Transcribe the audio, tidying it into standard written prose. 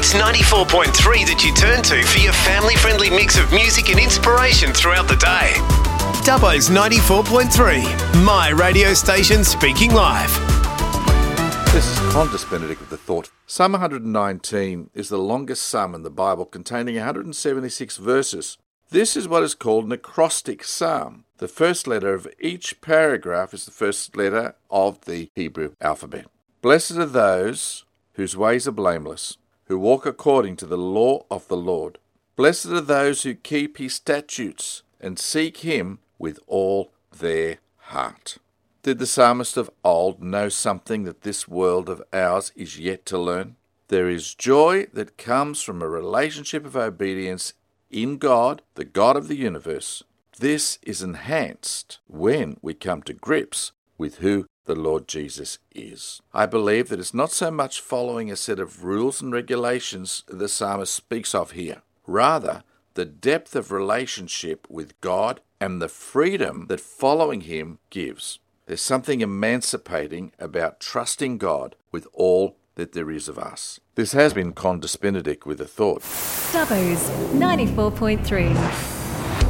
It's 94.3 that you turn to for your family-friendly mix of music and inspiration throughout the day. Dubbo's 94.3, my radio station speaking live. This is Qantas Benedict with the thought. Psalm 119 is the longest psalm in the Bible, containing 176 verses. This is what is called an acrostic psalm. The first letter of each paragraph is the first letter of the Hebrew alphabet. Blessed are those whose ways are blameless, who walk according to the law of the Lord. Blessed are those who keep his statutes and seek him with all their heart. Did the psalmist of old know something that this world of ours is yet to learn? There is joy that comes from a relationship of obedience in God, the God of the universe. This is enhanced when we come to grips with who the Lord Jesus is. I believe that it's not so much following a set of rules and regulations the psalmist speaks of here. Rather, the depth of relationship with God and the freedom that following him gives. There's something emancipating about trusting God with all that there is of us. This has been Qantas Benedict with a thought. Dubbo's 94.3.